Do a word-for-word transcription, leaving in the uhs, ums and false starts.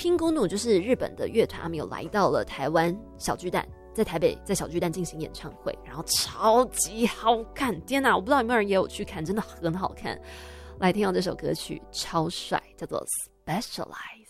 拼咕努就是日本的乐团，他们有来到了台湾小巨蛋，在台北在小巨蛋进行演唱会，然后超级好看，天哪，我不知道有没有人也有去看，真的很好看。来听到这首歌曲超帅，叫做 Specialize。